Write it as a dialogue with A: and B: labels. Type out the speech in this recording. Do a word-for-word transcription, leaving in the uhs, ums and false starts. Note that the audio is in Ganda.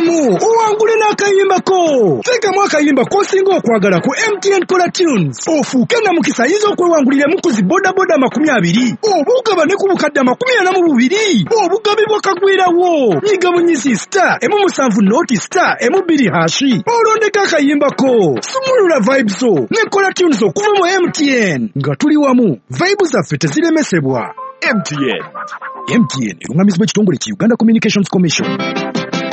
A: tuliwamu owangule n'akayimbako. Teekamu akayimba k'osinga okwagala ku M T N Color Tunes ofuuke na mukisa ayinza okwewanguliramu ku zi bodaboda makumi abiri oba ogaba ne ku bukadde makumi ana mu bubiri obugabi bwakagwirawo. Nyiga munyisi star emu musanvu noti star emu bbiri hashi olondeka akayimbako. Sumulula vibes zo ne Color Tunes okuva mu M T N nga tuli wamu. Vibes zaffe teziremesebwa. M T N. M T N erungamizibwa ekitongole ki Uganda Communications Commission.